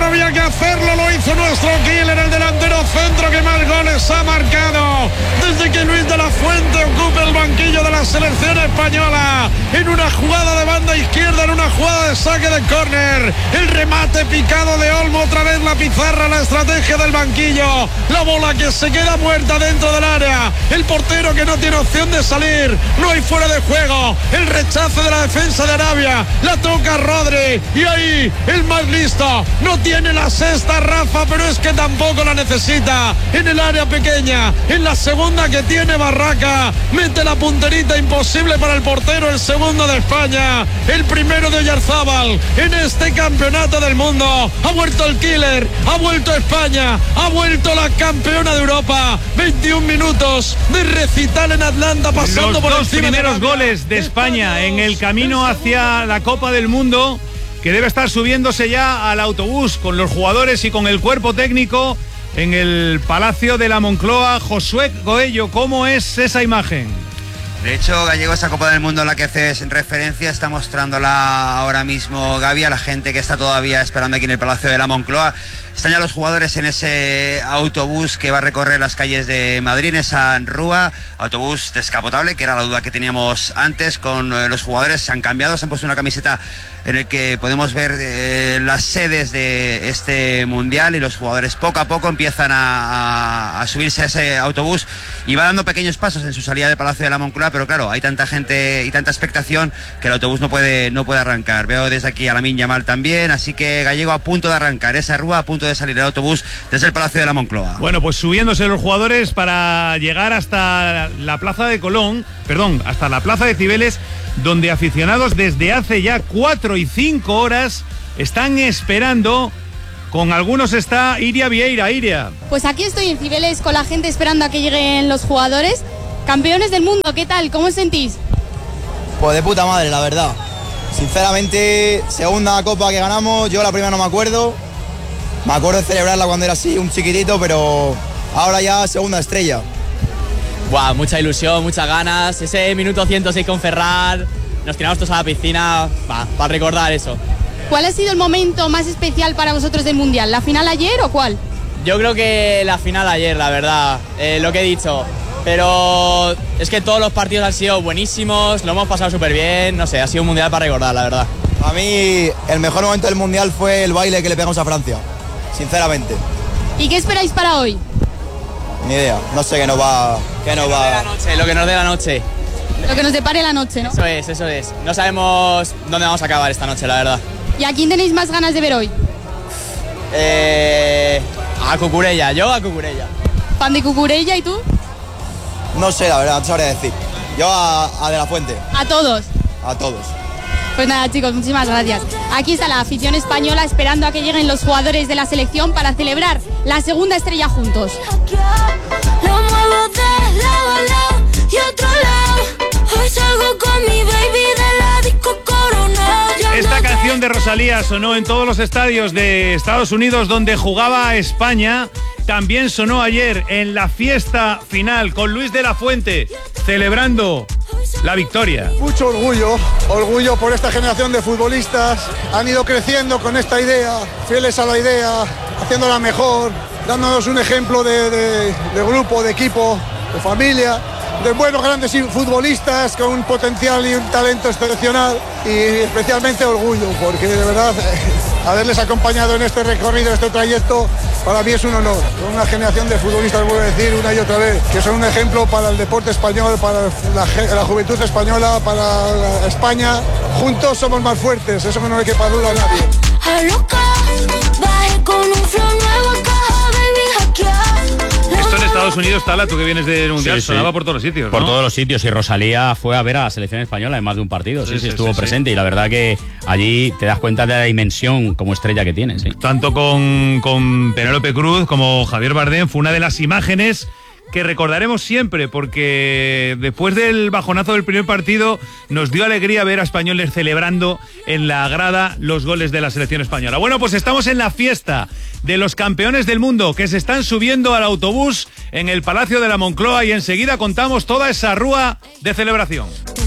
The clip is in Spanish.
no había que hacerlo, lo hizo nuestro Killer, el delantero centro que más goles ha marcado desde que Luis de la Fuente ocupa el banquillo de la selección española, en una jugada de banda izquierda, en una jugada de saque de córner, el remate picado de Olmo, otra vez la pizarra, la estrategia del banquillo, la bola que se queda muerta dentro del área, el portero que no tiene opción de salir, no hay fuera de juego, el rechazo de la defensa de Arabia, la toca Rodri, y ahí el más listo, no tiene la sexta Rafa, pero es que tampoco la necesita, en el área pequeña, en la segunda que tiene Barraca, mete la punterita imposible para el portero, el segundo de España, el primero de Oyarzábal, en este campeonato del mundo, ha vuelto el Killer, ha vuelto España, ha vuelto la campeona de Europa, 21 minutos de recital en Atlanta, pasando por los dos primeros goles de España en el camino hacia la Copa del Mundo, que debe estar subiéndose ya al autobús con los jugadores y con el cuerpo técnico en el Palacio de la Moncloa. Josué Coello, ¿cómo es esa imagen? De hecho, Gallego, esa Copa del Mundo a la que haces referencia está mostrándola ahora mismo Gaby a la gente que está todavía esperando aquí en el Palacio de la Moncloa. Están ya los jugadores en ese autobús que va a recorrer las calles de Madrid, en esa Rúa, autobús descapotable, que era la duda que teníamos antes. Con los jugadores se han cambiado, se han puesto una camiseta en el que podemos ver las sedes de este mundial, y los jugadores poco a poco empiezan a subirse a ese autobús, y va dando pequeños pasos en su salida del Palacio de la Moncloa, pero claro, hay tanta gente y tanta expectación que el autobús no puede arrancar. Veo desde aquí a Lamine Yamal también, así que Gallego a punto de arrancar, esa Rúa a punto de salir el autobús desde el Palacio de la Moncloa. Bueno, pues subiéndose los jugadores para llegar hasta la Plaza de Colón, hasta la Plaza de Cibeles, donde aficionados desde hace ya 4 y 5 horas están esperando. Con algunos está Iria Vieira. Iria. Pues aquí estoy en Cibeles con la gente esperando a que lleguen los jugadores. Campeones del mundo, ¿qué tal? ¿Cómo os sentís? Pues de puta madre, la verdad. Sinceramente, segunda copa que ganamos, yo la primera no me acuerdo. Me acuerdo de celebrarla cuando era así, un chiquitito, pero ahora ya segunda estrella. Buah, mucha ilusión, muchas ganas. Ese minuto 106 con Ferran, nos tiramos todos a la piscina, para recordar eso. ¿Cuál ha sido el momento más especial para vosotros del Mundial? ¿La final ayer o cuál? Yo creo que la final ayer, la verdad, lo que he dicho. Pero es que todos los partidos han sido buenísimos, lo hemos pasado súper bien, no sé, ha sido un Mundial para recordar, la verdad. A mí el mejor momento del Mundial fue el baile que le pegamos a Francia, sinceramente. ¿Y qué esperáis para hoy? Ni idea, no sé qué nos va... Lo que nos dé la noche. Lo que nos depare la noche, ¿no? Eso es. No sabemos dónde vamos a acabar esta noche, la verdad. ¿Y a quién tenéis más ganas de ver hoy? A Cucurella, yo a Cucurella. ¿Fan de Cucurella y tú? No sé, la verdad, no sabría decir. Yo a De la Fuente. ¿A todos? A todos. Pues nada, chicos, muchísimas gracias. Aquí está la afición española esperando a que lleguen los jugadores de la selección para celebrar la segunda estrella juntos. Esta canción de Rosalía sonó en todos los estadios de Estados Unidos donde jugaba España. También sonó ayer en la fiesta final con Luis de la Fuente celebrando la victoria. Mucho orgullo por esta generación de futbolistas. Han ido creciendo con esta idea, fieles a la idea, haciéndola mejor, dándonos un ejemplo de grupo, de equipo, de familia, de buenos grandes futbolistas con un potencial y un talento excepcional, y especialmente orgullo porque de verdad haberles acompañado en este recorrido, en este trayecto, para mí es un honor. Una generación de futbolistas, voy a decir una y otra vez, que son un ejemplo para el deporte español, para la juventud española, para España. Juntos somos más fuertes, eso no le quepa duda a nadie. Esto en Estados Unidos, Tala, tú que vienes del Mundial, sí, sonaba por todos los sitios, ¿no? Por todos los sitios, y Rosalía fue a ver a la selección española en más de un partido, sí, estuvo presente, y la verdad que allí te das cuenta de la dimensión como estrella que tiene, sí. Tanto con Penélope Cruz como Javier Bardem, fue una de las imágenes que recordaremos siempre, porque después del bajonazo del primer partido nos dio alegría ver a españoles celebrando en la grada los goles de la selección española. Bueno, pues estamos en la fiesta de los campeones del mundo que se están subiendo al autobús en el Palacio de la Moncloa, y enseguida contamos toda esa rúa de celebración.